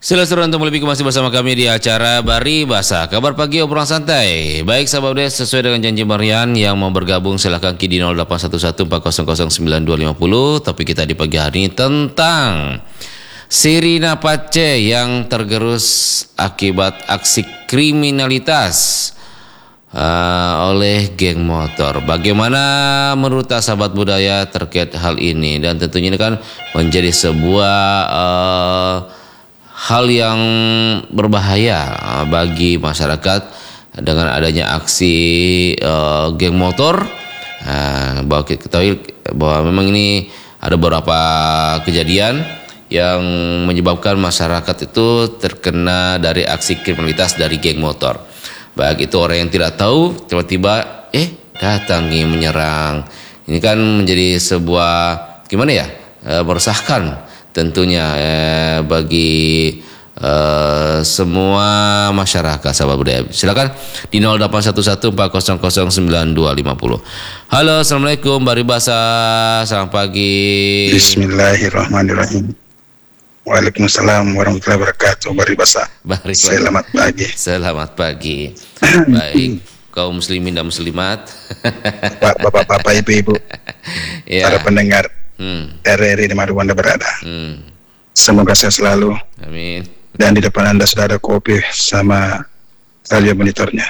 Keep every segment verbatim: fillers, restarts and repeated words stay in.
Silaturahmi untuk lebih masih bersama kami di acara Bari Basah, kabar pagi obrolan santai. Baik sahabat budaya, sesuai dengan janji Marian yang mau bergabung silahkan ki di nol delapan satu satu empat nol nol sembilan dua lima nol. Topik kita di pagi hari ini tentang Sirina Pace yang tergerus akibat aksi kriminalitas uh, oleh geng motor. Bagaimana menurut sahabat budaya terkait hal ini? Dan tentunya ini kan menjadi sebuah uh, hal yang berbahaya bagi masyarakat dengan adanya aksi uh, geng motor. Nah, bahwa kita ketahui bahwa memang ini ada beberapa kejadian yang menyebabkan masyarakat itu terkena dari aksi kriminalitas dari geng motor. Baik itu orang yang tidak tahu tiba-tiba eh datang nih menyerang. Ini kan menjadi sebuah gimana ya e, meresahkan tentunya eh, bagi eh, semua masyarakat sahabat budaya. Silakan di nol delapan satu satu empat nol nol sembilan dua lima nol. Halo, assalamualaikum Bari Basah, selamat pagi. Bismillahirrahmanirrahim. Waalaikumsalam warahmatullahi wabarakatuh. Bari Basah. Bari Selamat pagi. Selamat pagi. Baik, kaum muslimin dan muslimat, bapak-bapak, ibu-ibu, ya. Para pendengar hmm. R R I di mana Anda berada. Hmm. Semoga sehat selalu. Amin. Dan di depan Anda sudah ada kopi sama radio monitornya.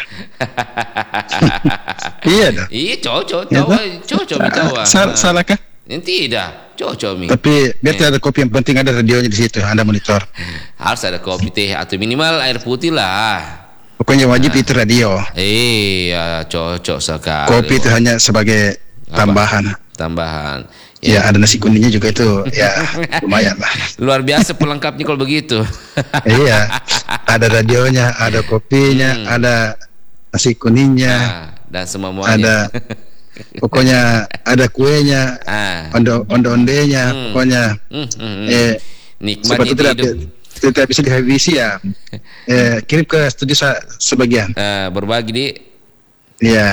Iya dah. Iya, cocok, cocok, cocok, cocok. Sal salahkah? Tidak, cocok mi. Tapi biar eh. ada kopi, yang penting ada radionya di situ, Anda monitor. Harus ada kopi teh atau minimal air putih lah. Pokoknya wajib nah. Itu radio. Iya, cocok sekali. Kopi itu hanya sebagai tambahan. Apa? Tambahan. Ya, ya, ada nasi kuningnya juga itu, ya lumayan lah. Luar biasa pelengkapnya kalau begitu. Iya, ada radionya, ada kopinya, hmm. ada nasi kuningnya, nah, dan semuanya. Ada, pokoknya ada kuenya, ah. ondo ondo ondenya, hmm. pokoknya. Hmm, hmm, hmm. Eh, nikmat tidak, tidak bisa dihabisi ya. Eh, kirim ke studio sebagian. Uh, berbagi di. Iya.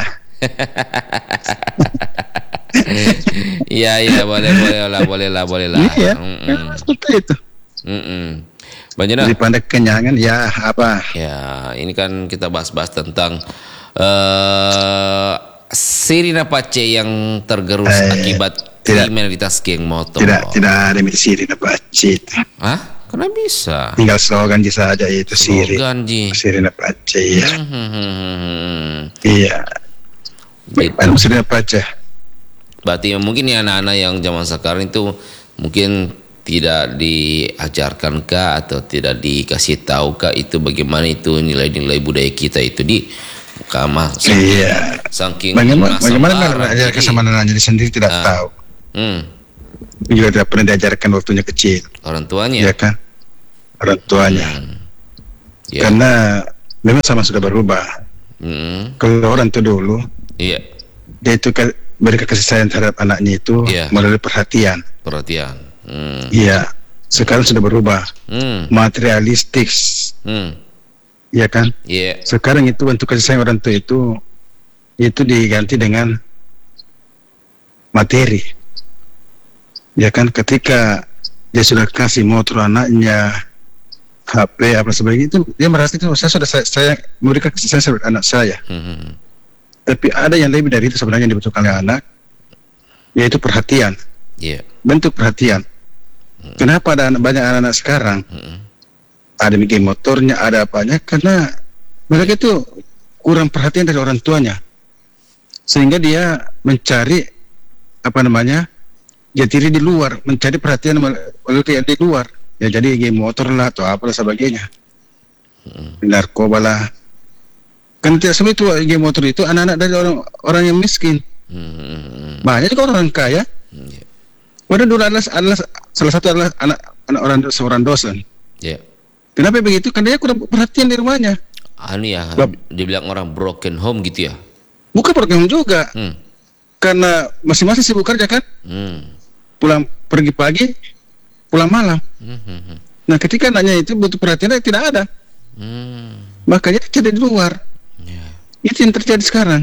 Iya iya boleh boleh lah boleh lah boleh lah. Iya. Memang seperti itu. Banyak daripada kenyangan ya apa? Ya ini kan kita bahas-bahas tentang uh, Sirina Pace yang tergerus eh, akibat kriminalitas geng motor. Tidak tidak ada Sirina Pace. Hah? Karena bisa. Tinggal slogan saja itu slogan Siri. Sirina Pace. Ya. Hmm. Iya. Gitu. Sirina Pace. Berarti mungkin ya anak-anak yang zaman sekarang itu mungkin tidak diajarkan kah atau tidak dikasih tahu kah itu bagaimana itu nilai-nilai budaya kita itu di kamar. Iya. Saking bagaimana bagaimana mengajarkan sama anak-anaknya sendiri tidak ah. tahu. Hmm. Juga tidak pernah diajarkan waktunya kecil. Orang tuanya. Iya kan? Orang tuanya. Hmm. Yeah. Karena memang sama sudah berubah. Hmm. Kalau orang tua dulu, iya. Dia itu kan berikan kasih sayang terhadap anaknya itu yeah. melalui perhatian. Perhatian. Hmm. Iya. Sekarang sudah berubah. Hmm. Materialistik. Hmm. Iya kan? Iya. Yeah. Sekarang itu untuk kasih sayang orang tua itu itu diganti dengan materi. Ya kan? Ketika dia sudah kasih motor anaknya, H P apa sebagainya itu dia merasa itu saya sudah saya, saya memberikan kasih sayang terhadap anak saya. Hmm. Tapi ada yang lebih dari itu sebenarnya yang dibutuhkan oleh anak, yaitu perhatian. Yeah. Bentuk perhatian. Mm-hmm. Kenapa ada anak, banyak anak-anak sekarang? Mm-hmm. Ada bikin motornya, ada apanya, karena mereka itu kurang perhatian dari orang tuanya. Sehingga dia mencari, apa namanya, jati diri di luar, mencari perhatian oleh yang di luar. Ya jadi game motor lah, atau apa sebagainya. Mm-hmm. Narkoba lah. Kan tidak semua itu game motor itu anak-anak dari orang orang yang miskin. Hmm. Banyak juga orang kaya. Hmm, yeah. Padahal dulu adalah, adalah salah satu adalah anak anak orang seorang dosen. Yeah. Kenapa begitu? Karena dia kurang perhatian di rumahnya. Anu ya, dibilang orang broken home gitu ya? Bukan broken home juga. Hmm. Karena masing-masing sibuk kerja kan. Hmm. Pulang pergi pagi, pulang malam. Hmm. Nah ketika anaknya itu butuh perhatian tidak ada. Hmm. Makanya dia jadi di luar. Yeah. Itu yang terjadi sekarang.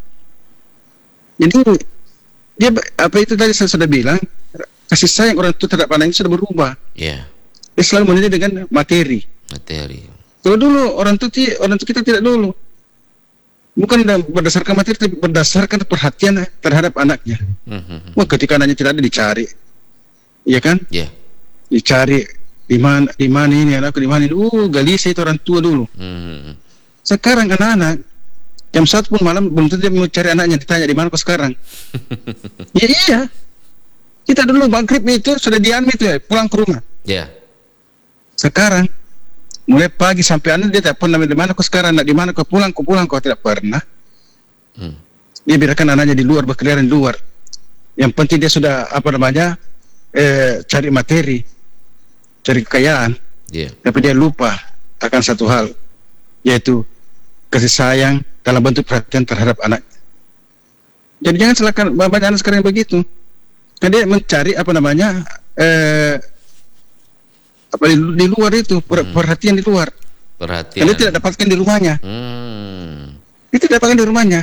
Jadi dia apa itu tadi saya sudah bilang, kasih sayang orang tua terhadap anaknya sudah berubah. Yeah. Dia selalu menilai dengan materi. Materi. Kalau dulu orang tua orang tua kita tidak dulu. Bukan berdasarkan materi, tapi berdasarkan perhatian terhadap anaknya. Mm-hmm. Wah, ketika anaknya tidak ada dicari, iya kan? Ya. Yeah. Dicari di mana, di mana ini anakku, di mana ini. Uh, gelisah itu orang tua dulu. Mm-hmm. Sekarang anak-anak jam satu pun malam belum tentu dia mau cari anaknya, ditanya di mana kok sekarang. Ya iya. Kita dulu maghrib itu sudah diam itu ya, pulang ke rumah. Ya. Yeah. Sekarang mulai pagi sampai anak dia tidak pernah di mana kok sekarang, nak di mana kok pulang kok pulang kok tidak pernah. Hmm. Dia biarkan anaknya di luar, berkeliaran di luar. Yang penting dia sudah apa namanya eh, cari materi, cari kekayaan. Yeah. Tapi dia lupa akan satu hal, yaitu kasih sayang dalam bentuk perhatian terhadap anak. Jadi jangan salahkan banyak anak sekarang yang begitu. Karena dia mencari apa namanya eh, apa di, di luar itu per, hmm. perhatian di luar. Perhatian. Dia tidak dapatkan di rumahnya. Hmm. Dia tidak dapatkan di rumahnya.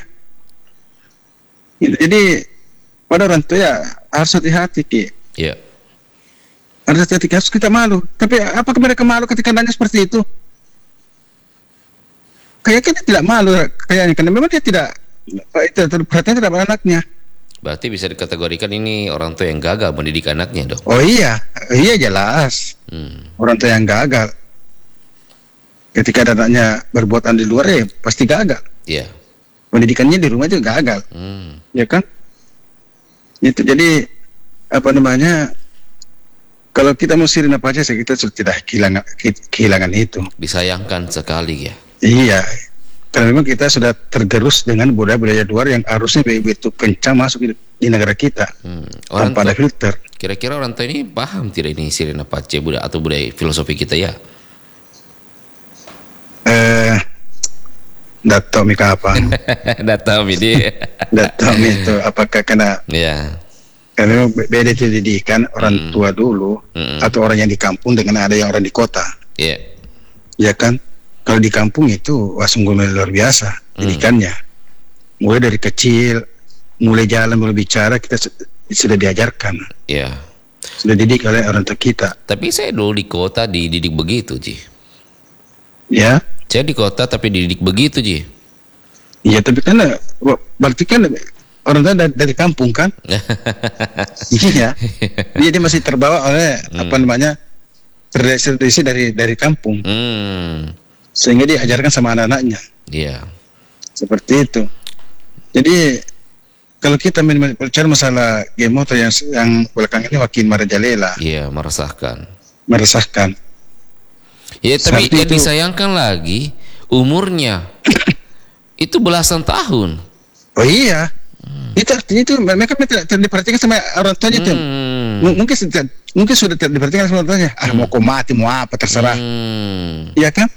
Jadi pada orang tua ya harus hati-hati, Ki. Iya. Harus hati-hati, harus kita malu. Tapi apakah mereka malu ketika nanya seperti itu? Kayaknya dia tidak malu, kayaknya karena memang dia tidak tidak perhatian terhadap anaknya. Berarti bisa dikategorikan ini orang tua yang gagal mendidik anaknya dong. Oh iya, iya jelas. Hmm. Orang tua yang gagal. Ketika anaknya berbuatan di luar ya pasti gagal. Iya. Yeah. Pendidikannya di rumah juga gagal. Hmm. Ya kan? Itu jadi apa namanya? Kalau kita mau sirin apa aja, kita sudah tidak kehilangan kehilangan itu. Disayangkan sekali ya. Iya. Karena memang kita sudah tergerus dengan budaya-budaya luar yang harusnya begitu kencang masuk di, di negara kita, hmm. tanpa ada filter. Kira-kira orang tua ini paham tidak ini Sirina Pace budaya atau budaya filosofi kita ya? Eh, tidak tahu mika apa. Tidak tahu ini. Tidak tahu itu apakah karena? Ya. Karena beda pendidikan orang hmm. tua dulu hmm. atau orang yang di kampung dengan ada yang orang di kota. Iya. Yeah. Ya kan? Kalau di kampung itu wah sungguh luar biasa pendidikannya. Hmm. Mulai dari kecil, mulai jalan, mulai bicara kita sudah diajarkan. Iya. Yeah. Sudah dididik oleh orang tua kita. Tapi saya dulu di kota dididik begitu, Ji. Ya. Saya di kota tapi dididik begitu, Ji. Iya, tapi kan berarti kan orang tua dari, dari kampung kan? Iya. Dia dia masih terbawa oleh hmm. apa namanya? Tradisi dari dari kampung. Hmm. Sehingga diajarkan sama anak-anaknya. Iya. Yeah. Seperti itu. Jadi kalau kita bicara masalah game motor yang yang belakangan ini makin merajalela. Iya, yeah, meresahkan. Meresahkan. Ya, tapi yang disayangkan lagi umurnya itu belasan tahun. Oh iya. Hmm. Itu artinya itu mereka tidak diperhatikan sama orang tuanya itu. Hmm. Mungkin mungkin sudah tidak diperhatikan sama orang tuanya. Ah, hmm. mau kau mati mau apa terserah. Hmm. Iya kan?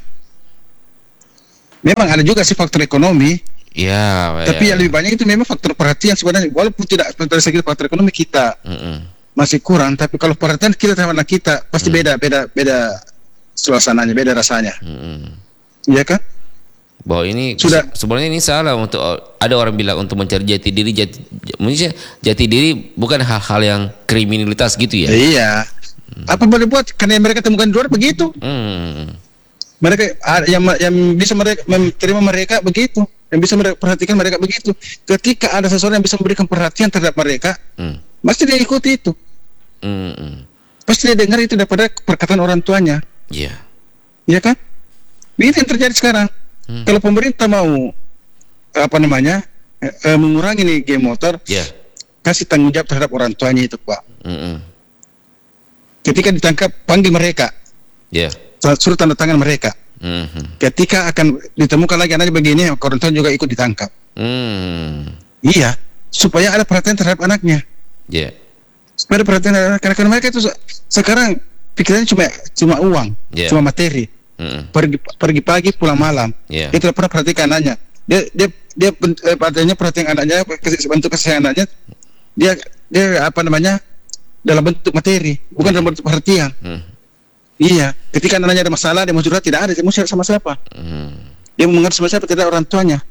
Memang ada juga sih faktor ekonomi. Ya. Tapi ya. yang lebih banyak itu memang faktor perhatian sebenarnya. Walaupun tidak dari segi faktor ekonomi kita mm-mm. masih kurang, tapi kalau perhatian kita terhadap anak kita pasti mm. beda, beda, beda suasananya, beda rasanya. Iya kan? Bahwa ini sudah sebenarnya ini salah untuk ada orang bilang untuk mencari jati diri, jati, maksudnya jati diri bukan hal-hal yang kriminalitas gitu ya. Iya. Mm. Apa boleh buat karena yang mereka temukan di luar begitu. Mm. Mereka yang yang bisa mereka menerima mereka begitu, yang bisa mereka perhatikan mereka begitu. Ketika ada seseorang yang bisa memberikan perhatian terhadap mereka, hmm. pasti dia ikuti itu. Hmm, hmm. Pasti dia dengar itu daripada perkataan orang tuanya. Iya. Yeah. Iya kan? Ini yang terjadi sekarang. Hmm. Kalau pemerintah mau apa namanya e, mengurangi nih game motor, yeah. kasih tanggung jawab terhadap orang tuanya itu, Pak. Hmm. Ketika ditangkap, panggil mereka. Iya. Yeah. Suruh tanda tangan mereka. Mm-hmm. Ketika akan ditemukan lagi anaknya begini, orang tua juga ikut ditangkap. Mm. Iya, supaya ada perhatian terhadap anaknya. Iya. Yeah. Supaya ada perhatian terhadap anak, karena mereka itu sekarang pikirannya cuma cuma uang, yeah. cuma materi. Mm. Pergi pergi pagi pulang malam. Yeah. Dia tidak pernah perhatikan anaknya. Dia dia dia padanya perhatian anaknya, bentuk kasih anaknya. Dia dia apa namanya dalam bentuk materi, bukan mm. dalam bentuk perhatian. Mm. Iya, ketika anaknya ada masalah, dia mau curhat, tidak ada, dia mau curhat sama siapa? Hmm. Dia mau mengerti sama siapa? Tidak orang tuanya.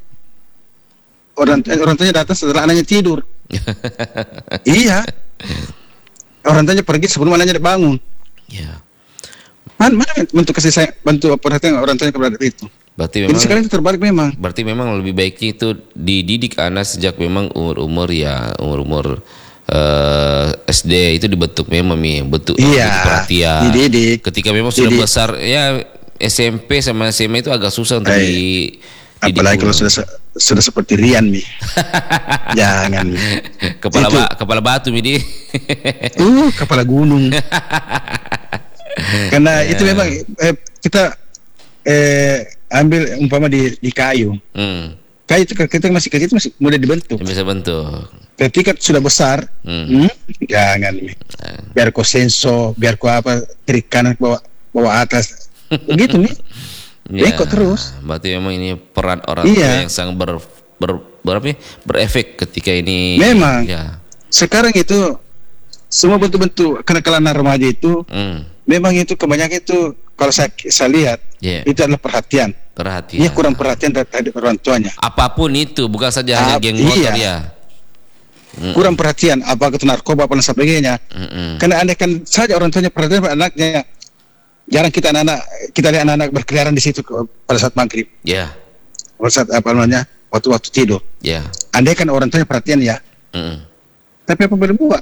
Orang orang tuanya datang setelah anaknya tidur. Iya. Orang tuanya pergi sebelum anaknya bangun. Ya. Mana, mana bentuk kasih sayang, bentuk perhatian orang tuanya kepada anak itu. Berarti Jadi memang sekarang itu terbalik memang. berarti memang lebih baiknya itu dididik anak sejak memang umur-umur ya umur-umur eh, S D itu dibentuk memang mi bentuk Iya, perhatian. dididik. Ketika memang sudah Didik. besar ya S M P sama S M A itu agak susah untuk Eh, di didik Apalagi kalau ulang. sudah se- sudah seperti Rian Mi. Jangan Mi. kepala itu. ba- kepala batu mi di. Uh, kepala gunung. Karena itu memang eh, kita eh, ambil umpama di, di kayu. Hmm, Kayu itu kita masih kecil itu masih mudah dibentuk. yang bisa bentuk. Ketika sudah besar, Hmm. hmm, jangan Mi. Biar kau senso, biar kau apa kiri kanan bawa bawa atas. Begitu Mi. Bengkok terus. Berarti memang ini peran orang Iya. tua yang sangat ber, ber, ber- apa ya, berefek ketika ini. Memang. Ya. Sekarang itu semua bentuk-bentuk kenakalan remaja itu Hmm. memang itu kebanyakan itu kalau saya, saya lihat Yeah. itu adalah perhatian. Perhatian. Dia kurang perhatian terhadap orang tuanya. Apapun itu, bukan saja hanya Ah, geng motor iya. ya. Kurang perhatian apa itu narkoba apa dan sebagainya. Mm-mm. Karena andaikan saja orang tuanya perhatian pada anaknya, jarang kita anak-anak kita lihat anak-anak berkeliaran di situ ke- pada saat maghrib, Ya, pada saat apa namanya waktu-waktu tidur. ya. Andaikan orang tuanya perhatian ya, Mm-mm. tapi apa boleh buat?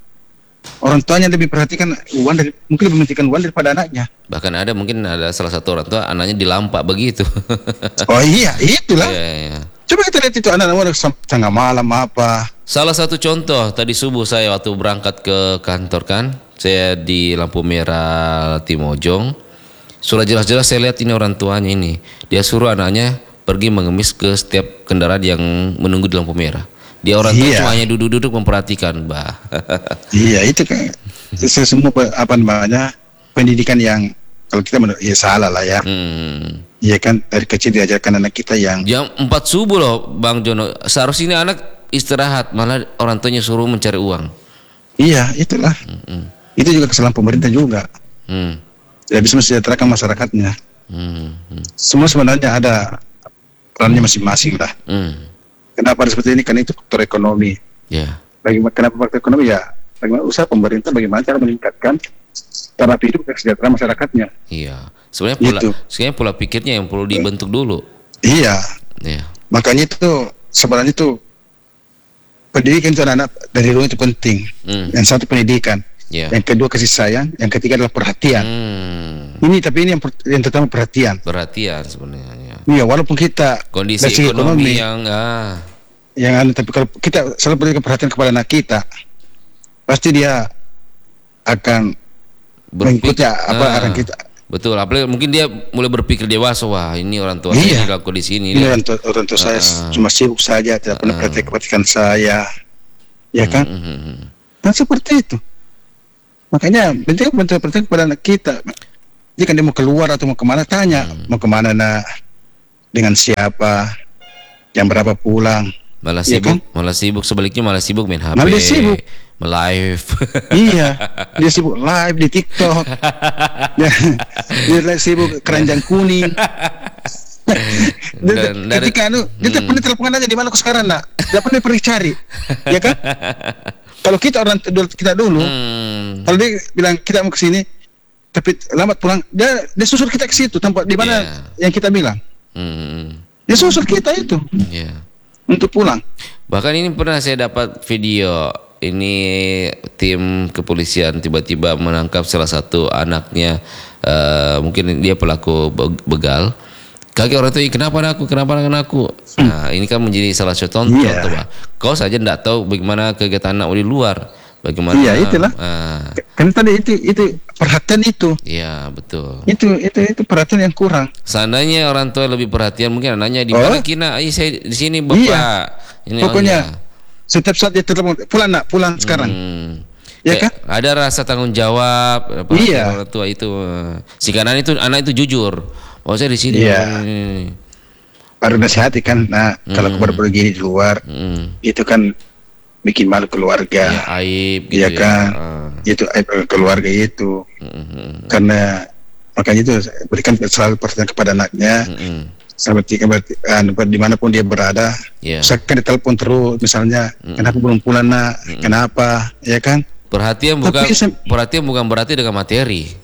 Orang tuanya lebih perhatikan uang dari, mungkin lebih mementingkan uang daripada anaknya. Bahkan ada mungkin ada salah satu orang tua anaknya dilampak begitu. Oh iya, itulah. Iya, iya. Coba kita lihat itu anak-anak sam- tengah malam apa. Salah satu contoh tadi subuh saya waktu berangkat ke kantor kan, saya di lampu merah Timojong. Sudah jelas-jelas saya lihat ini orang tuanya ini. Dia suruh anaknya pergi mengemis ke setiap kendaraan yang menunggu di lampu merah. Dia orang tua Iya. cuma hanya duduk-duduk memperhatikan, Mbak. Iya itu kan se- semua pe- apa namanya pendidikan yang kalau kita menurut ya salah lah ya. Hmm. Iya kan dari kecil diajarkan anak kita yang Jam empat subuh loh, Bang Jono. Seharusnya ini anak istirahat, malah orang tuanya suruh mencari uang. iya itulah. Hmm. Itu juga kesalahan pemerintah juga. Hmm. Tidak bisa mensejahterakan masyarakatnya. Hmm. Hmm. Semua sebenarnya ada perannya masing-masing lah. Hmm. Kenapa ada seperti ini? Karena itu faktor ekonomi. Ya. Bagaimana kenapa faktor ekonomi ya? Bagaimana usaha pemerintah bagaimana cara meningkatkan taraf hidup kesejahteraan masyarakatnya. Iya. Sebenarnya pola, Gitu. sebenarnya pola pikirnya yang perlu dibentuk dulu. Iya. Ya. Makanya itu sebenarnya itu pendidikan itu anak-anak dari dulu itu penting. Hmm. Yang satu pendidikan, Ya. yang kedua kasih sayang, yang ketiga adalah perhatian. Hmm. Ini tapi ini yang per- yang pertama perhatian. Perhatian sebenarnya. Ya. Iya, walaupun kita Kondisi dari segi ekonomi, yang ah, yang anu, tapi kalau kita selalu berikan perhatian kepada anak kita, pasti dia akan mengikuti apa ah, arahan kita. Betul. Apalagi mungkin dia mulai berpikir dewasa, wah ini orang tua Iya. saya dalam kondisi ini. Ini Dia- orang tua, orang tua saya Ah. cuma sibuk saja, tidak pernah Ah. perhatian keperhatian saya, ya kan? Hmm, hmm, hmm. Dan seperti itu. Makanya penting bentuk perhatian kepada anak kita. Jika dia mau keluar atau mau kemana, tanya Hmm. mau kemana nak, dengan siapa, jam berapa pulang. Malah Iya sibuk, kan? malah sibuk sebaliknya malah sibuk main H P. Malah dia sibuk. Live. Iya, dia sibuk live di TikTok. dia, dia live sibuk keranjang kuning. Dia- Dan dari- ketika anu, dia tak Hmm. pernah telepon aja di mana kau sekarang nak, dia pernah pergi cari, ya kan? Kalau kita orang dulu- kita dulu, Hmm. kalau dia bilang kita mau ke sini, tapi lambat pulang, dia dia susul kita ke situ tempat di mana Iya. yang kita bilang. Hmm. Dia susul kita itu Ya. untuk pulang. Bahkan ini pernah saya dapat video ini tim kepolisian tiba-tiba menangkap salah satu anaknya, eh, mungkin dia pelaku be- begal. Kaget orang tuh, kenapa anakku, kenapa anakku? Nah ini kan menjadi salah satu contoh. Iya. Tuh, Pak. Kau saja tidak tahu bagaimana kegiatan anak di luar, bagaimana. Iya, itulah. Ah, Kan tadi itu itu perhatian itu, iya betul. itu itu itu perhatian yang kurang. Seandainya orang tua lebih perhatian, mungkin anaknya di Oh. mana kina, "Ay, saya di sini bapak." Iya. Ini Pokoknya oh, iya. setiap saat dia telepon, pulang nak, pulang sekarang. Hmm. Ya Kayak ada rasa tanggung jawab apa Iya. orang tua itu. Si kanan itu anak itu jujur. Oh saya di sini. Iya. Hmm. Baru nasihati kan, nah kalau kau baru pergi di luar, Hmm. itu kan bikin malu Ya, keluarga, aib gitu ya ya. kan? Ah. Itu aib keluarga itu. Hmm, hmm, Karena makanya itu berikan selalu perhatian kepada anaknya. hmm, hmm. Seperti uh, dimanapun dia berada, Ya. misalkan ditelepon terus, misalnya kenapa belum pulang nak, kenapa, ya kan? Perhatian Tapi bukan se- perhatian bukan berarti dengan materi.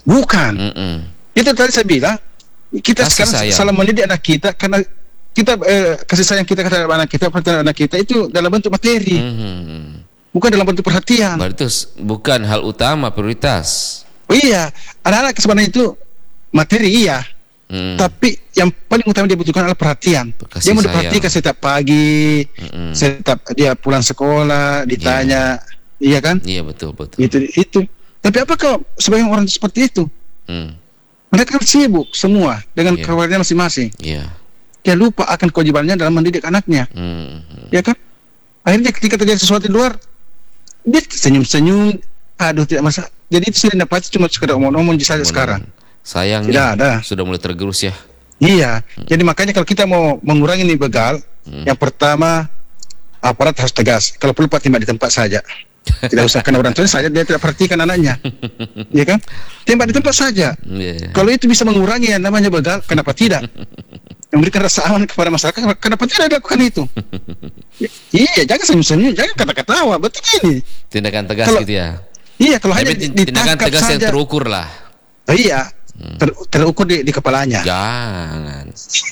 Bukan. Mm-mm. Itu tadi saya bilang, kita Kasih sekarang sayang. salah mendidik anak kita karena kita eh, kasih sayang kita terhadap anak kita, perhatian anak kita itu dalam bentuk materi, Mhm. bukan dalam bentuk perhatian. Berarti itu s- bukan hal utama, prioritas. Oh iya, anak-anak sebenarnya itu materi iya, Mm. tapi yang paling utama dia butuhkan adalah perhatian. Kasih Dia mau sayang. diperhatikan setiap pagi, Mm-mm. setiap dia pulang sekolah ditanya, iya kan? Iya betul betul. Itu itu. Tapi apakah sebagian orang seperti itu? Mm. Mereka kan sibuk semua dengan Iya. kewajibannya masing-masing. Iya. Dia lupa akan kewajibannya dalam mendidik anaknya, Mm. ya kan? Akhirnya ketika terjadi sesuatu di luar, dia senyum-senyum, aduh tidak masalah. Jadi itu sudah dapat cuma sekedar omong-omong saja sekarang. Sayangnya Tidak ada. sudah mulai tergerus ya. Iya. Jadi makanya kalau kita mau mengurangi ini begal, Hmm. yang pertama aparat harus tegas. Kalau perlu Pak tembak di tempat saja. Tidak usah karena orang tuanya saja dia tidak perhatikan anaknya, ya kan? Tembak di tempat saja. Iya. Kalau itu bisa mengurangi yang namanya begal, kenapa tidak? Memberikan rasa aman kepada masyarakat, kenapa tidak dilakukan itu? Ya, iya, jangan senyum-senyum, jangan kata-katawa, betul ini. Tindakan tegas Kalau- gitu ya. Iya, kalau hanya Tapi tin- tindakan ditangkap tegas yang saja. terukur lah. Oh, iya, ter- terukur di, di kepalanya. Jangan.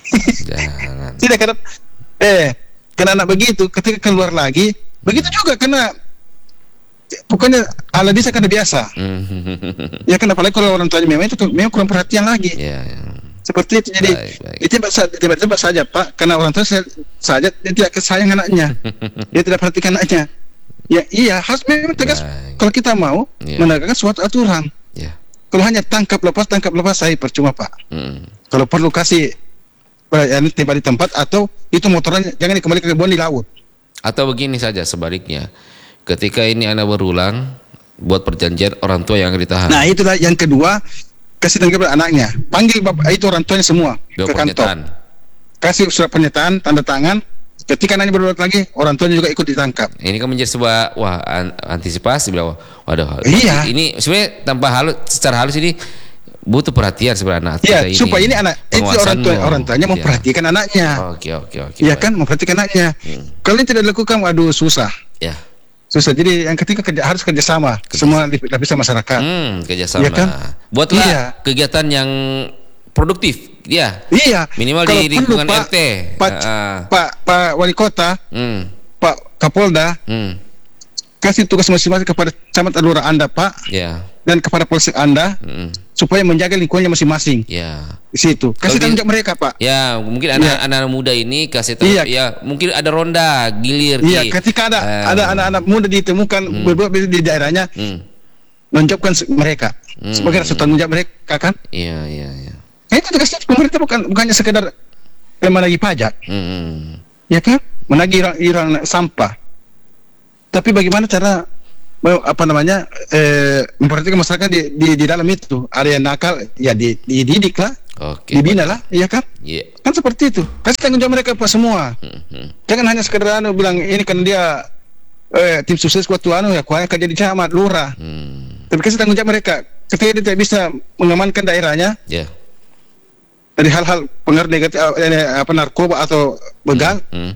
Jangan. Tidak karena eh karena anak begitu ketika keluar lagi begitu juga karena pokoknya ala bisa karena biasa. Mhm. Ya kan apalagi kalau orang tuanya memang itu memang kurang perhatian lagi. Ya, ya. Seperti itu jadi Baik, baik. ditembak sa- ditembak saja Pak karena orang tua saya, saja dia tidak sayang anaknya. Dia tidak perhatikan anaknya. Ya iya harus memang tegas Baik. kalau kita mau Ya. menegakkan suatu aturan. Ya. Kalau hanya tangkap lepas tangkap lepas saya percuma Pak. Mm. Kalau perlu kasih eh, tembak di tempat atau itu motornya jangan dikembalikan ke buang di laut. Atau begini saja sebaliknya. Ketika ini anak berulang, buat perjanjian orang tua yang akan ditahan. Nah itulah yang kedua, kasih tanggung jawab anaknya, panggil bapak itu orang tuanya semua Dua ke kantor, pernyataan. kasih surat pernyataan tanda tangan. Ketika anaknya berbuat lagi, orang tuanya juga ikut ditangkap. Ini kan menjadi sebuah wah an- antisipasi bilang waduh. Iya. Ini sebenarnya tanpa halus secara halus ini butuh perhatian sebenarnya anak Ya kita supaya ini anak itu orang tua Penguasaanmu. orang tuanya Ya. memperhatikan anaknya, Oke oke oke. ya baik. kan memperhatikan anaknya. Hmm. Kalau ini tidak dilakukan, waduh susah, Ya. susah. Jadi yang ketiga kerja, harus kerjasama semua lapisan masyarakat. Hmm, kerjasama. Iya kan? Buatlah Iya. kegiatan yang produktif. Ya. Iya. Minimal Kalau di perlu, lingkungan Pak, R T. Pak, Ah. Pak, Pak Wali Kota, Hmm. Pak Kapolda, Hmm. kasih tugas masing-masing kepada camat lurah Anda Pak Ya. dan kepada polsek Anda Hmm. supaya menjaga lingkungannya masing-masing Ya. di situ. Kasih Kalau tanggung di- jawab mereka Pak. Ya, mungkin Iya. anak-anak muda ini kasih tahu Iya. ya, mungkin ada ronda gilir Iya, Ki. ketika ada Eh, ada anak-anak muda ditemukan Hmm. berbuat di daerahnya, Hmm. nonjokkan se- mereka Hmm. sebagai rasa tanggung jawab mereka kan. Iya, iya, iya. Nah, itu tugasnya pemerintah bukan bukannya sekedar eh, menagih pajak, Hmm. ya kan? Menagih iuran, iuran sampah. Tapi bagaimana cara eh, apa namanya eh, memperhatikan masyarakat di, di di dalam itu ada yang nakal ya di, dididik lah, Oke. dibina lah, iya kan? Iya. Kan seperti itu. Kasih tanggung jawab mereka Pak semua. Hmm, hmm. Jangan hanya sekedar anu bilang ini kan dia eh, tim sukses kuatu anu ya kuanya kerja di camat lurah. Hmm. Tapi kasih tanggung jawab mereka. Ketika dia tidak bisa mengamankan daerahnya Ya. dari hal-hal pengaruh negatif eh, apa narkoba atau begal, Hmm.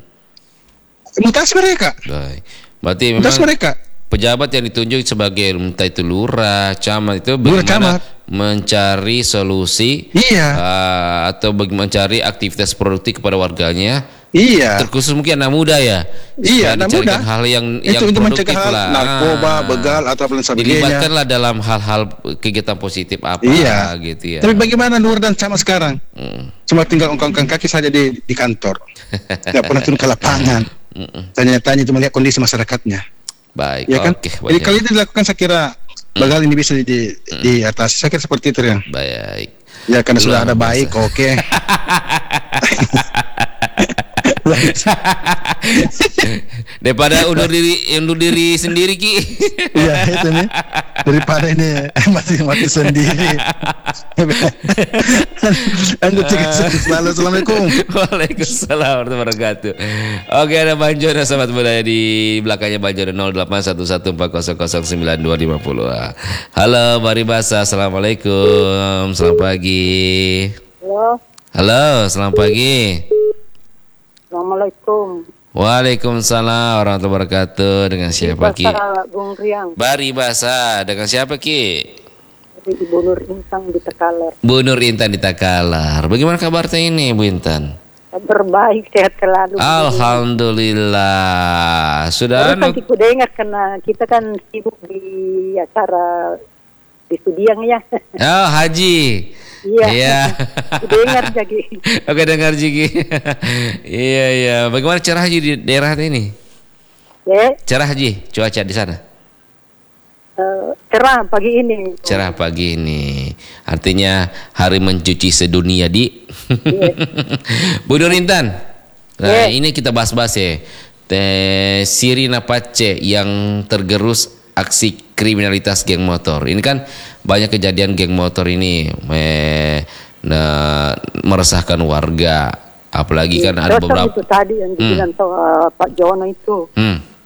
mutasi mereka. Baik. Berarti memang Mutasi mereka. pejabat yang ditunjuk sebagai entah itu lurah, camat itu Lurah, bagaimana camat. mencari solusi Iya. ah, atau bagaimana mencari aktivitas produktif kepada warganya. Iya. Terkhusus mungkin anak muda ya. Iya, Supaya anak dicarikan muda. hal yang Itu yang untuk produktif mencegah hal lah. narkoba, Ah. begal atau apa sebagainya. Dilibatkanlah dalam hal-hal kegiatan positif apa Iya. gitu ya. Tapi bagaimana lurah dan camat sekarang? Mm. Cuma tinggal ongkang-ongkang kaki saja di di kantor. Tidak pernah turun ke lapangan. Mm-mm. Tanya-tanya itu melihat kondisi masyarakatnya. Baik. Ya kan? Oke, Jadi baik. kalau itu dilakukan saya kira begal ini bisa di, diatasi. Saya kira seperti itu ya. Baik. Ya karena sudah Luar ada biasa. baik, oke. Daripada undur diri undur diri sendiri Ki. Iya itu nih daripada ini mati mati sendiri. Anda cek selalu assalamualaikum. Waalaikumsalam warahmatullahi wabarakatuh. Oke, ada Bang Jono sahabat budaya di belakangnya Bang Jono nol delapan satu satu empat nol nol sembilan dua lima nol. Halo Maribasa, assalamualaikum. Selamat pagi. Halo, Halo, selamat pagi. Assalamualaikum. Waalaikumsalam warahmatullahi wabarakatuh. Dengan siapa Ki? Bahasa Bung Riang. Baribasa, dengan siapa Ki? Ibu Nur Intan di Takalar. Bu Nur Intan di Takalar. Bagaimana kabarnya ini, Bu Intan? Berbaik, sehat selalu. Alhamdulillah. Sudah kan kita dengar karena kita kan sibuk di acara di Sudiang ya. Oh, haji. Iya. Iya. Dengar jadi. Oke, dengar Jigi. Iya, iya. Bagaimana cara haji di daerah ini? Ya. Cara haji, cuaca di sana? Uh, cerah pagi ini. Cerah pagi ini. Artinya hari mencuci sedunia di. Yeah. Bu Nur Intan. Nah, yeah. ini kita bahas-bahas ya. Te Sirina Pace yang tergerus aksi kriminalitas geng motor. Ini kan banyak kejadian geng motor ini me, nah, meresahkan warga. Apalagi yeah. kan ada beberapa itu tadi yang dibilang hmm. uh, Pak Jono itu. Hmm.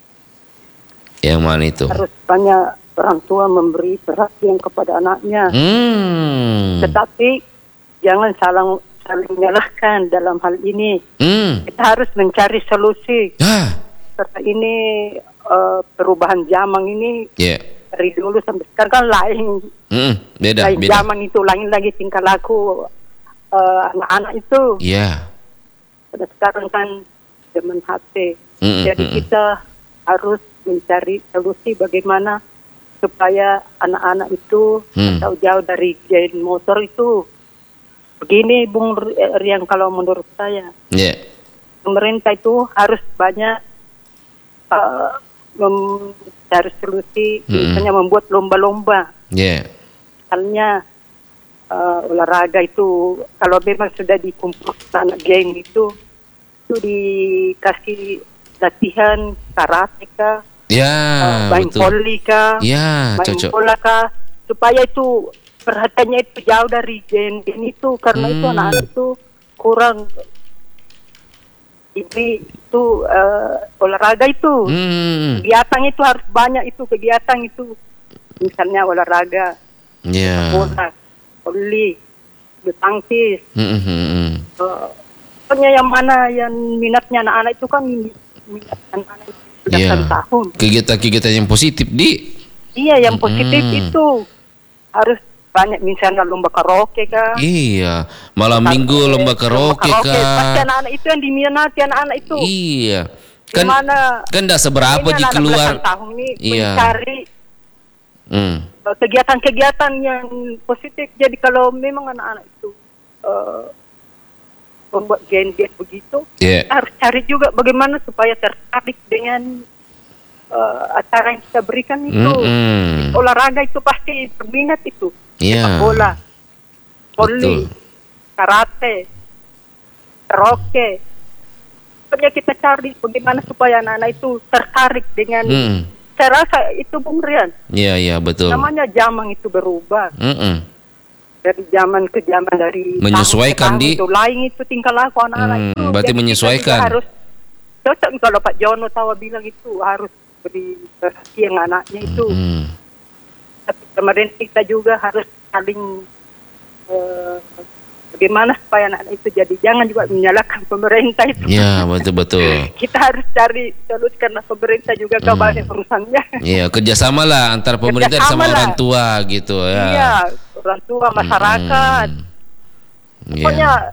Yang mana itu? Harus banyak orang tua memberi perhatian kepada anaknya. Hmm. Tetapi jangan saling saling menyalahkan dalam hal ini. Hmm. Kita harus mencari solusi. Ah. Karena ini uh, perubahan zaman ini yeah. dari dulu sampai sekarang kan lain. Hmm. Beda. Lain beda. zaman itu lain lagi tingkah laku uh, anak-anak itu. Iya. Yeah. Pada sekarang kan zaman H P. Mm-mm. Jadi kita harus mencari solusi bagaimana supaya anak-anak itu hmm. atau jauh dari geng motor itu. Begini Bung Rian, kalau menurut saya yeah. pemerintah itu harus banyak uh, mencari solusi, hmm. misalnya membuat lomba-lomba. Yeah. Misalnya uh, olahraga itu kalau memang sudah dikumpulkan anak geng itu itu dikasih latihan karate kah, ya, uh, main betul. voli kah, ya, main cocok. bola kah, supaya itu perhatiannya itu jauh dari gen-gen itu, karena hmm. itu anak-anak itu kurang ini itu uh, olahraga itu, hmm. kegiatan itu harus banyak itu kegiatan itu, misalnya olahraga, ya. bola, voli, bulu tangkis. Hmm, hmm, hmm. Uh, pokoknya yang mana yang minatnya anak-anak itu kan minat anak-anak itu belasan yeah. tahun. Kegiatan-kegiatan yang positif di. Iya, yang positif mm. itu harus banyak, misalnya lomba karaoke kah. Iya, malam karaoke, minggu lomba karaoke, karaoke kah. Pasti anak-anak itu yang diminati anak-anak itu. Iya. Kan Dimana kan enggak seberapa di keluar. Tahun ini iya. mencari mm. kegiatan-kegiatan yang positif. Jadi kalau memang anak-anak itu uh, membuat gen-gen begitu, yeah. harus cari juga bagaimana supaya tertarik dengan uh, acara yang kita berikan itu. Mm-hmm. Olahraga itu pasti berminat itu. Yeah. Sepak bola, voli, karate, karaoke. Pokoknya kita cari bagaimana supaya anak-anak itu tertarik dengan. Mm. Saya rasa itu Bung Rian. Iya, yeah, iya, yeah, betul. Namanya zaman itu berubah. Mm-mm. Dari zaman ke zaman, dari menyesuaikan di itu lain itu tingkah laku anak-anak hmm, itu. Berarti jadi menyesuaikan. Harus cocok kalau Pak Jono Tawa bilang itu harus beri perhatian anaknya itu. Hmm. Tapi kemarin kita juga harus saling uh, bagaimana supaya anak-anak itu jadi, jangan juga menyalahkan pemerintah itu. Iya, betul-betul. Kita harus cari solusi karena pemerintah juga hmm. banyak urusannya. Iya, kerjasama lah antara pemerintah kerjasama sama lah. Orang tua gitu ya. Iya, orang tua, masyarakat. Hmm. Pokoknya yeah.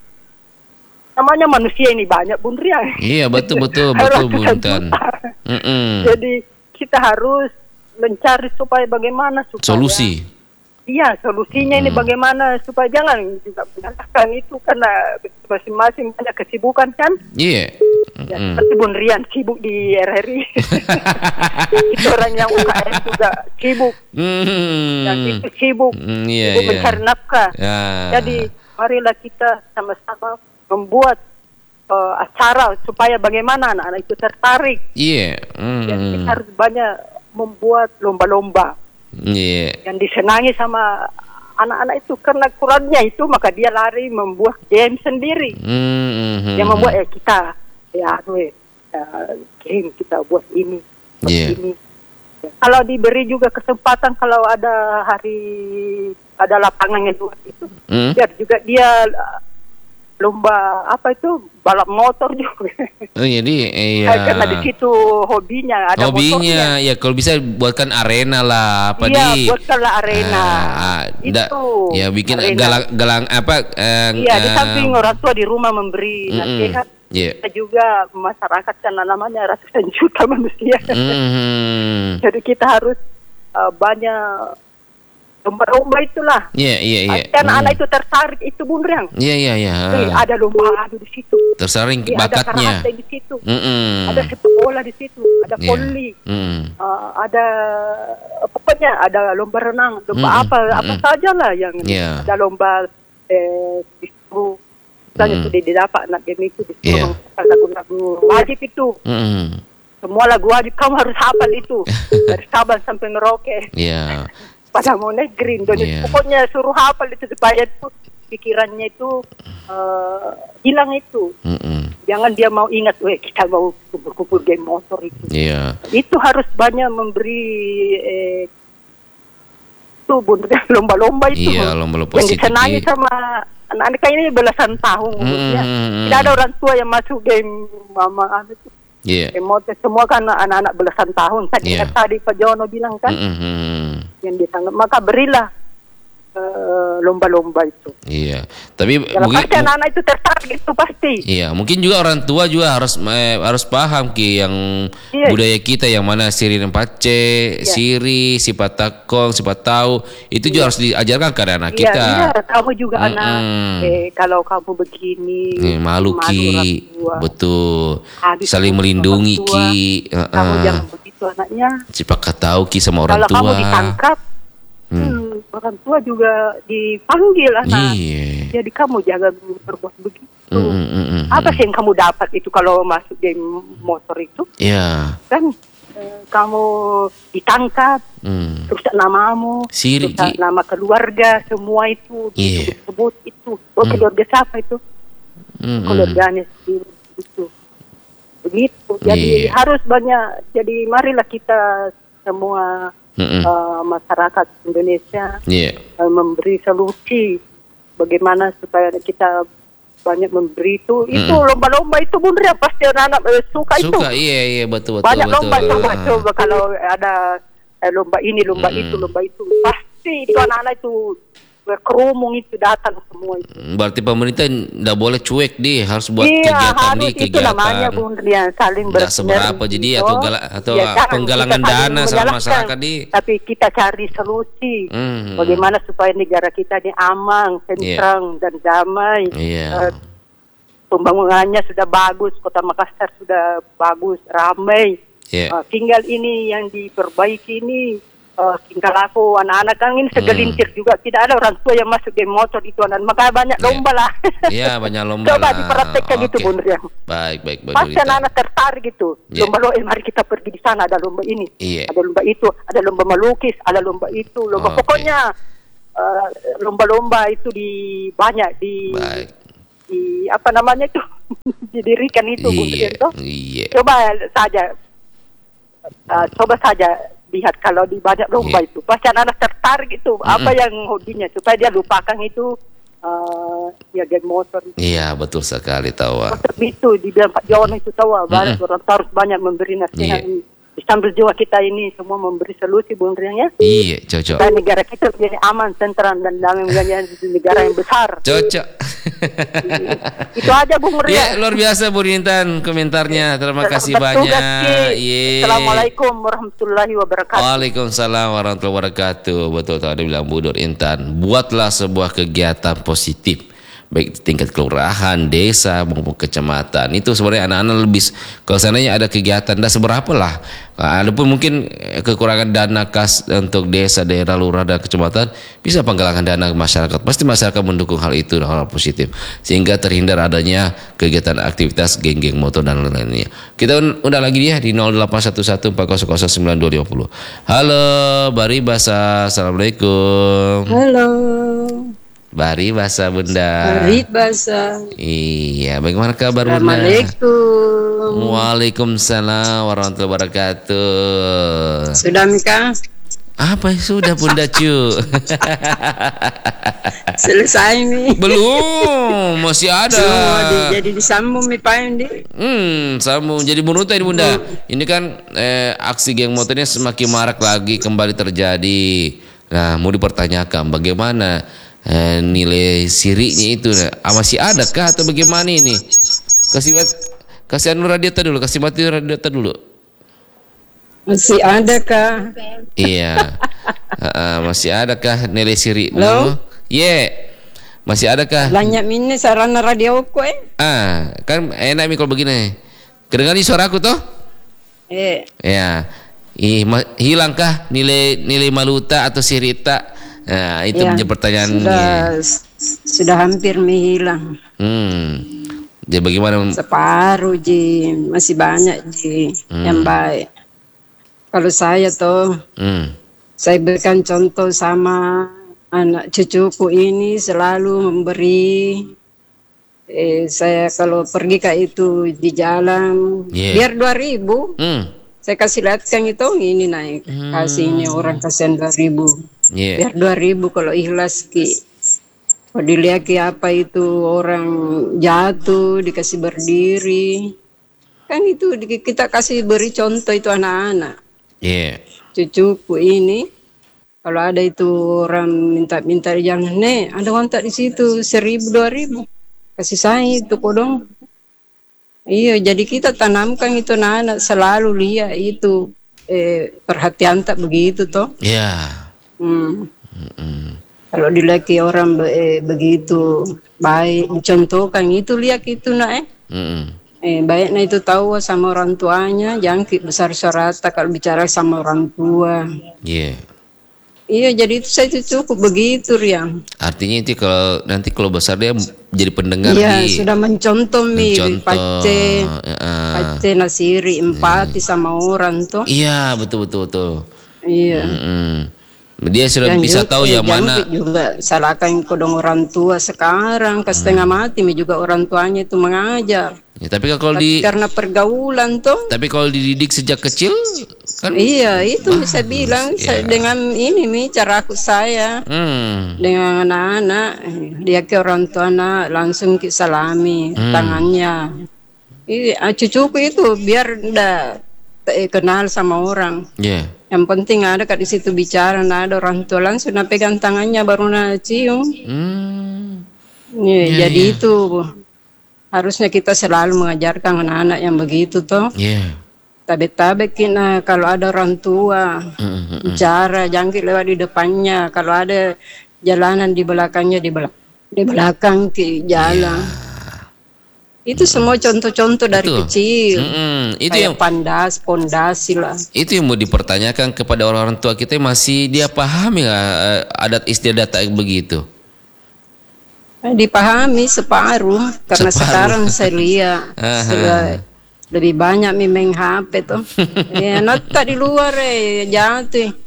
namanya manusia ini banyak Bun Rian. Iya, betul-betul betul Bun Tan. Jadi kita harus mencari supaya bagaimana supaya solusi. Iya, solusinya hmm. ini bagaimana supaya jangan juga menyalahkan itu karena masing-masing banyak kesibukan kan? Iya. Yeah. Ya, mm. seperti Bun Rian sibuk di R R I. Itu orang yang U K M juga sibuk. Mm. Yang itu sibuk. Mm, yeah, sibuk yeah. mencari nafkah. Yeah. Jadi marilah kita sama-sama membuat uh, acara supaya bagaimana anak-anak itu tertarik. Iya. Yeah. Mm. Jadi kita harus banyak membuat lomba-lomba. Yeah. Yang disenangi sama anak-anak itu, karena kurangnya itu maka dia lari membuat game sendiri. Mm-hmm. Yang membuat eh kita ya we, uh, game kita buat ini, buat yeah. ini. Ya. Kalau diberi juga kesempatan, kalau ada hari ada lapangan yang luas itu, mm. biar juga dia uh, lomba apa itu balap motor juga. Oh jadi iya. Karena di situ hobinya ada hobinya motornya. Ya kalau bisa buatkan arena lah apa iya, di buatkanlah arena ah, itu da, ya bikin galang galang apa eh, iya di eh, samping orang tua di rumah memberi mm, nasihat yeah. Kita juga masyarakat karena namanya ratusan juta manusia mm. Jadi kita harus uh, banyak lomba-lomba itulah. Iya, iya, iya. Karena hmm. anak itu tertarik itu Bung Riang. Iya, iya, iya. Ada lomba adu di situ. Tersaring ya, bakatnya. Ada karate di situ. Mm-mm. Ada sepak bola di situ. Ada yeah. voli. Mm. Uh, ada pokoknya ada lomba renang, lomba Mm-mm. apa apa Mm-mm. sajalah yang yeah. ada lomba eh disuruh misalnya mm. sudah didapat anak game itu disuruh yeah. lagu-lagu wajib itu. Mm. Semua lagu wajib kamu harus hafal itu dari Sabang sampai Merauke. Iya. Yeah. Pada mau negeri Indonesia yeah. Pokoknya suruh hafal itu supaya itu pikirannya itu uh, hilang itu. Mm-mm. Jangan dia mau ingat, weh kita mau kumpul-kumpul game motor itu. Yeah. Itu harus banyak memberi eh, itu lomba-lomba itu. Iya, yeah, lomba-lomba yang disenangi sama anak-anak ini belasan tahun. Mm-hmm. Ya. Tidak ada orang tua yang masuk game mama itu. Yeah. Emote semua kan anak-anak belasan tahun. Tadi yeah. tadi Pak Jono bilang kan, mm-hmm. yang ditanggap maka berilah uh, lomba-lomba itu. Iya. Tapi kalau mungkin pasti anak-anak itu tertarik itu pasti. Iya, mungkin juga orang tua juga harus eh, harus paham Ki yang yeah. budaya kita yang mana siri rempace, yeah. siri, sifat takong, sifat tahu itu yeah. juga harus diajarkan ke anak yeah, kita. Iya, kamu juga mm-hmm. anak eh, kalau kamu begini eh, malu Ki. Betul. Habis saling melindungi Ki. Uh-uh. Kamu jangan begitu anaknya. Siapa tahu Ki sama orang kalau tua. Kalau kamu ditangkap, hmm. Hmm, orang tua juga dipanggil anak. Iya. Jadi kamu jangan berbuat begitu. Mm, mm, mm, mm, Apa sih yang kamu dapat itu kalau masuk game motor itu? Iya. Kan eh, kamu ditangkap, mm. rusak namamu, Siri, rusak Ki. Nama keluarga, semua itu yeah. disebut itu. Oh, mm. keluarga siapa itu? Mm, keluarganya sendiri itu. Begitu. Jadi yeah. harus banyak. Jadi marilah kita semua uh, masyarakat Indonesia yeah. uh, memberi solusi bagaimana supaya kita banyak memberi itu. Mm-mm. Itu lomba-lomba itu Bun Ria pasti anak-anak uh, suka, suka itu. Suka, iya iya betul betul. Banyak betul, lomba betul. coba coba kalau ada eh, lomba ini lomba mm. itu lomba itu pasti itu anak-anak itu berkerumung itu datang semua itu. Berarti pemerintah tidak boleh cuek di harus buat iya, kegiatan harus di kegiatan. Itu namanya Bung Rian saling bersinergi. Seberapa jadi atau gala, atau ya, penggalangan dana sama masyarakat di. Tapi kita cari solusi mm-hmm. bagaimana supaya negara kita ini aman, tentrem yeah. dan damai. Yeah. Uh, pembangunannya sudah bagus, Kota Makassar sudah bagus, ramai. Yeah. Uh, tinggal ini yang diperbaiki ini. Uh, tingkah laku anak-anak kan ini segelintir hmm. juga tidak ada orang tua yang masuk game motor itu anak maka banyak lomba yeah. lah. Iya yeah, banyak lomba. Coba lah. dipraktekkan okay. gitu Bun Rian. Baik baik baik. Pasti anak-anak tertarik gitu. Yeah. Lomba lomba mari kita pergi di sana ada lomba ini, yeah. ada lomba itu, ada lomba melukis, ada lomba itu, lomba okay. pokoknya uh, lomba-lomba itu di banyak di, di apa namanya itu didirikan itu Bun Rian yeah. yeah. Coba saja, uh, coba saja. Lihat kalau di banyak lomba yeah. itu pasti anak-anak tertarik itu mm-hmm. apa yang hobinya supaya dia lupakan itu uh, ya game motor itu. Iya betul sekali tahu. Itu di bilang Pak Jono itu tahu banyak mm-hmm. orang harus banyak memberi nasihat. Yeah. Sambil jiwa kita ini semua memberi solusi Bung Rian ya. Iya cocok. Dan negara kita menjadi aman, tentram dan damai menjadi negara yang besar. Cocok. Itu aja Bung Rian. Ya luar biasa Bu Intan komentarnya. Terima kasih banyak. Yeah. Assalamualaikum warahmatullahi wabarakatuh. Waalaikumsalam warahmatullahi wabarakatuh. Betul tadi bilang Bu Nur Intan. Buatlah sebuah kegiatan positif. Baik tingkat kelurahan, desa maupun kecamatan itu sebenarnya anak-anak lebih kalau seandainya ada kegiatan dah seberapa lah ada pun mungkin kekurangan dana kas untuk desa, daerah, lurah dan kecamatan bisa penggalangan dana masyarakat pasti masyarakat mendukung hal itu hal positif sehingga terhindar adanya kegiatan aktivitas geng-geng motor dan lain-lainnya. Kita undang lagi dia di nol delapan satu satu empat nol nol sembilan dua lima nol. Halo Bari Basa, assalamualaikum. Halo Bari Basa Bunda. Bari Basa. Iya, bagaimana kabar Bunda? Assalamualaikum. Waalaikumsalam warahmatullahi wabarakatuh. Sudah Mika? Apa sudah Bunda Cu? Selesai nih. Belum, masih ada. Semua di, jadi disambung nih Pak Andi. Hmm, sambung. Jadi menurut ini Bunda, hmm. ini kan eh, aksi geng motornya semakin marak lagi kembali terjadi. Nah, mau dipertanyakan bagaimana eh, nilai sirinya itu? Nah, masih ada kah atau bagaimana ini? Kasih kasih anu radiator dulu, kasih mati radiator dulu. Masih ada kah? Iya. uh, masih ada kah nilai siri? Halo? Yeah. Masih ada kah? Banyak ini sarana radio ko eh. Ah, kan enak nih kalau begini. Kedengaran suara aku toh? Eh. Ya. Ih, hilangkah nilai nilai maluta atau sirita? Nah, itu ya, menjadi pertanyaannya. Sudah, sudah hampir menghilang. Hmm. Jadi bagaimana? Separuh Ji, masih banyak Ji hmm. yang baik. Kalau saya tuh, hmm. saya berikan contoh sama anak cucuku ini selalu memberi. Eh, saya kalau pergi ke itu di jalan, yeah. biar dua ribu, hmm. saya kasih lihatkan itu ini naik, hmm. kasih ini orang kasihan dua ribu, yeah. biar dua ribu kalau ikhlas ki. Kalau dilihat ki apa itu orang jatuh dikasih berdiri, kan itu kita kasih beri contoh itu anak-anak. Yeah. Cucuku ini kalau ada itu orang minta-minta jangan nih ada kontak di situ seribu dua ribu kasih saya itu kodong. Iya jadi kita tanamkan itu anak selalu lihat itu eh, perhatian tak begitu toh. Iya. Yeah. Hmm. Mm-mm. Kalau dilaki orang be, eh, begitu baik dicontohkan itu lihat itu nak eh. Mm-mm. Eh, baiknya itu tahu sama orang tuanya, jangan besar suara kalau bicara sama orang tua. Iya. Yeah. Iya, jadi itu saya cukup begitu, Riang. Artinya itu kalau nanti kalau besar dia jadi pendengar. Iya, di, sudah mencontoh mi, pace, uh, pace nasiri, empati uh, sama orang tuh. Iya, betul betul betul. Iya. Mm-hmm. Dia sudah dan bisa juga, tahu yang mana juga salahkan kodong orang tua sekarang ke setengah hmm. mati juga orang tuanya itu mengajar ya, tapi kalau tapi di karena pergaulan tuh tapi kalau dididik sejak kecil kan iya itu bah, bisa bilang ya. Saya, dengan ini mi cara aku saya hmm. dengan anak-anak dia ke orang tua anak langsung ke salami hmm. tangannya iya cucuku itu biar ndak kenal sama orang yeah. Yang penting ada kat di situ bicara, nah ada orang tua langsung nak pegang tangannya baru nak cium. Hmm. Ya, yeah, jadi yeah. itu harusnya kita selalu mengajarkan anak-anak yang begitu toh. Yeah. Tabe-tabe kina kalau ada orang tua mm-hmm. bicara jangan lewat di depannya. Kalau ada jalanan di belakangnya di belakang di belakang ke jalan. Yeah. Itu semua contoh-contoh dari itu. Kecil. Mm-hmm. Itu kayak yang pandas, pondasi lah. Itu yang mau dipertanyakan kepada orang-orang tua kita masih dia pahami nggak uh, adat istiadat kayak begitu? Dipahami separuh karena separuh. Sekarang saya lihat sudah lebih banyak memang H P tuh. Ya, nota di luar eh jatuh.